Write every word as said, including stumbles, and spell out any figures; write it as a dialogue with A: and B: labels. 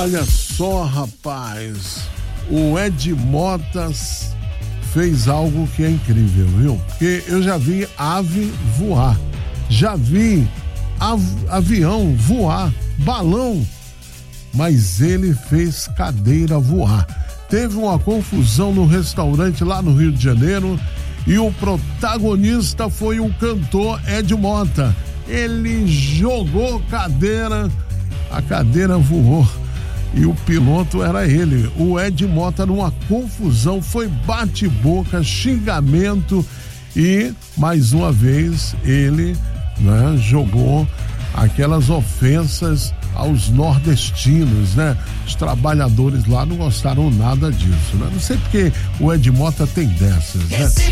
A: Olha só, rapaz, o Ed Motas fez algo que é incrível, viu? Porque eu já vi ave voar, já vi av- avião voar, balão, mas ele fez cadeira voar. Teve uma confusão no restaurante lá no Rio de Janeiro e o protagonista foi o cantor Ed Mota. Ele jogou cadeira, a cadeira voou e o piloto era ele. O Ed Mota, numa confusão, foi bate-boca, xingamento e, mais uma vez, ele, né, jogou aquelas ofensas aos nordestinos, né? Os trabalhadores lá não gostaram nada disso, né? Não sei porque o Ed Mota tem dessas, né?